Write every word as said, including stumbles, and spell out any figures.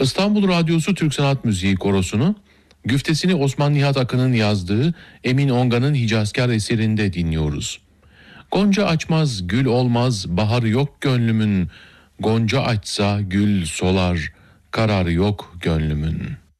İstanbul Radyosu Türk Sanat Müziği Korosu'nu güftesini Osman Nihat Akın'ın yazdığı Emin Ongan'ın Hicazkar eserinde dinliyoruz. Gonca açmaz, gül olmaz, bahar yok gönlümün. Gonca açsa gül solar, kararı yok gönlümün.